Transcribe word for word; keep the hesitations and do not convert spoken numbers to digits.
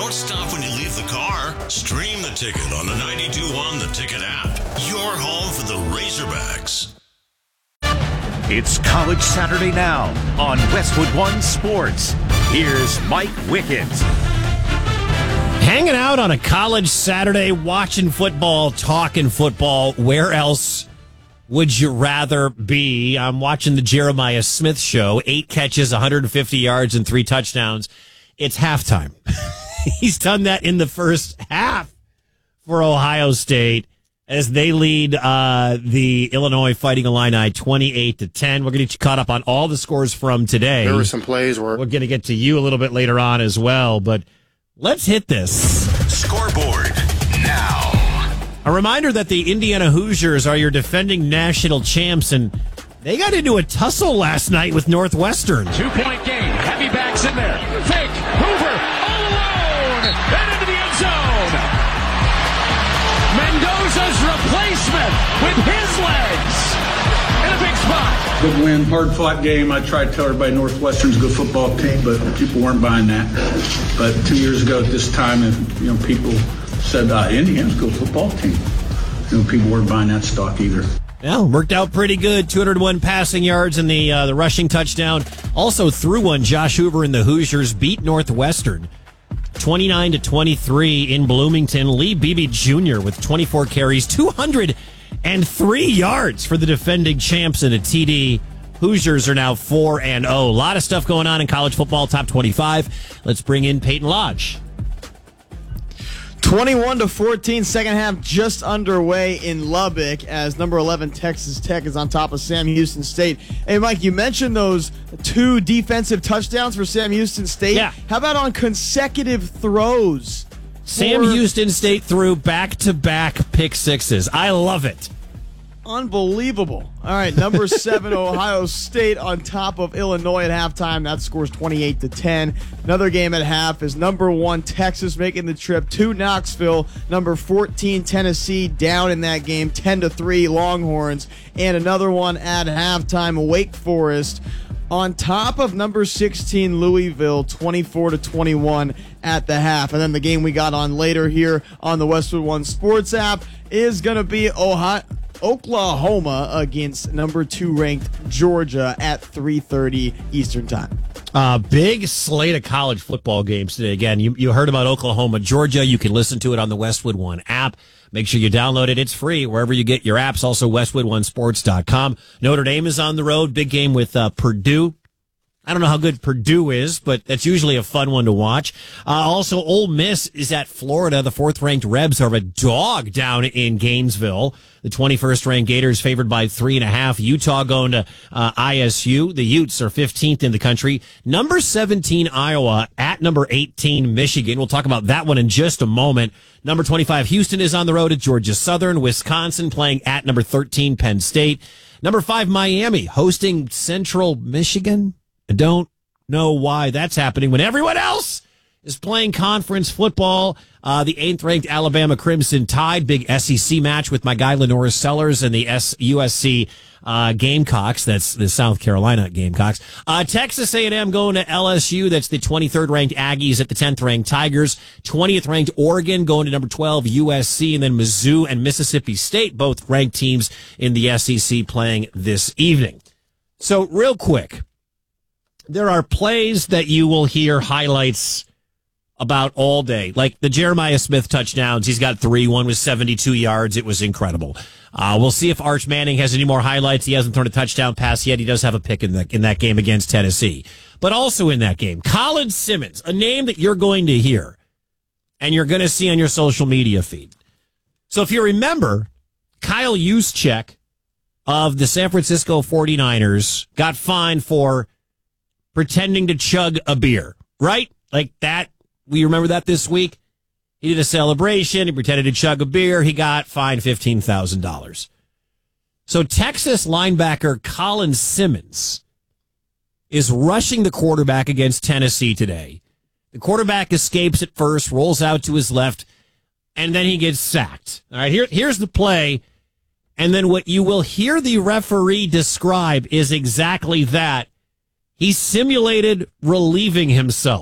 Don't stop when you leave the car. Stream the ticket on the ninety-two point one The Ticket app. Your home for the Razorbacks. It's College Saturday now on Westwood One Sports. Here's Mike Wickens. Hanging out on a college Saturday, watching football, talking football. Where else would you rather be? I'm watching the Jeremiah Smith show. Eight catches, one hundred fifty yards, and three touchdowns. It's halftime. He's done that in the first half for Ohio State as they lead uh, the Illinois Fighting Illini twenty-eight to ten. We're going to get you caught up on all the scores from today. There were some plays where we're going to get to you a little bit later on as well, but let's hit this. Scoreboard now. A reminder that the Indiana Hoosiers are your defending national champs, and they got into a tussle last night with Northwestern. Two-point game. Heavy backs in there. Fake. Hoover all alone. And into the end zone. Mendoza's replacement with his legs in a big spot. Good win, hard-fought game. I tried to tell everybody Northwestern's a good football team, but people weren't buying that. But two years ago at this time, you know, people said uh, Indiana's a good football team. You know, people weren't buying that stock either. Yeah, worked out pretty good. two hundred one passing yards and the uh, the rushing touchdown. Also threw one. Josh Hoover and the Hoosiers beat Northwestern twenty-nine to twenty-three in Bloomington. Lee Beebe Junior with twenty-four carries, two hundred three yards for the defending champs and a T D. Hoosiers are now four and oh. A lot of stuff going on in college football, top twenty-five. Let's bring in Peyton Lodge. twenty-one to fourteen, second half just underway in Lubbock as number eleven Texas Tech is on top of Sam Houston State. Hey, Mike, you mentioned those two defensive touchdowns for Sam Houston State. Yeah. How about on consecutive throws? Sam for... Houston State threw back-to-back pick sixes. I love it. Unbelievable. All right, number seven, Ohio State on top of Illinois at halftime. That scores twenty-eight to ten. Another game at half is number one, Texas making the trip to Knoxville. Number fourteen, Tennessee down in that game, ten to three, Longhorns. And another one at halftime, Wake Forest on top of number sixteen, Louisville, twenty-four to twenty-one at the half. And then the game we got on later here on the Westwood One Sports app is going to be Ohio... Oklahoma against number two ranked Georgia at three thirty Eastern time. Uh, big slate of college football games today. Again, you, you heard about Oklahoma, Georgia. You can listen to it on the Westwood One app. Make sure you download it. It's free wherever you get your apps. Also, westwood one sports dot com. Notre Dame is on the road. Big game with uh, Purdue. I don't know how good Purdue is, but that's usually a fun one to watch. Uh, also, Ole Miss is at Florida. The fourth-ranked Rebs are a dog down in Gainesville. The twenty-first ranked Gators favored by three and a half. Utah going to uh, I S U. The Utes are fifteenth in the country. Number seventeen, Iowa at number eighteen, Michigan. We'll talk about that one in just a moment. Number twenty-five, Houston is on the road at Georgia Southern. Wisconsin playing at number thirteen, Penn State. Number five, Miami hosting Central Michigan. I don't know why that's happening when everyone else is playing conference football. Uh, the eighth-ranked Alabama Crimson Tide, big S E C match with my guy Lenora Sellers and the S- U S C uh, Gamecocks. That's the South Carolina Gamecocks. Uh, Texas A and M going to L S U. That's the twenty-third-ranked Aggies at the tenth-ranked Tigers. twentieth-ranked Oregon going to number twelve, U S C. And then Mizzou and Mississippi State, both ranked teams in the S E C playing this evening. So real quick, there are plays that you will hear highlights about all day, like the Jeremiah Smith touchdowns. He's got three. One was seventy-two yards. It was incredible. Uh, we'll see if Arch Manning has any more highlights. He hasn't thrown a touchdown pass yet. He does have a pick in, the, in that game against Tennessee. But also in that game, Colin Simmons, a name that you're going to hear and you're going to see on your social media feed. So if you remember, Kyle Juszczyk of the San Francisco forty-niners got fined for pretending to chug a beer, right? Like that. We remember that this week. He did a celebration. He pretended to chug a beer. He got fined fifteen thousand dollars. So Texas linebacker Colin Simmons is rushing the quarterback against Tennessee today. The quarterback escapes at first, rolls out to his left, and then he gets sacked. All right, here, here's the play. And then what you will hear the referee describe is exactly that. He simulated relieving himself.